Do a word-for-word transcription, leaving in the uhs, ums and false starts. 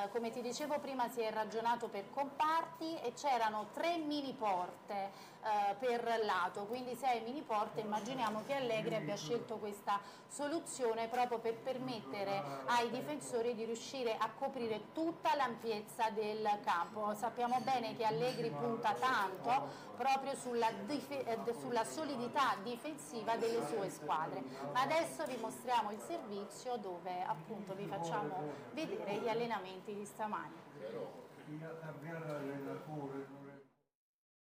come ti dicevo prima si è ragionato per comparti e c'erano tre mini porte eh, per lato, quindi sei mini porte. Immaginiamo che Allegri abbia scelto questa soluzione proprio per permettere ai difensori di riuscire a coprire tutta l'ampiezza del campo. Sappiamo bene che Allegri punta tanto proprio sulla, sulla solidità difensiva delle sue squadre, ma adesso vi mostriamo il servizio dove appunto vi facciamo vedere gli allenamenti di stamani. Chi avviene l'allenatore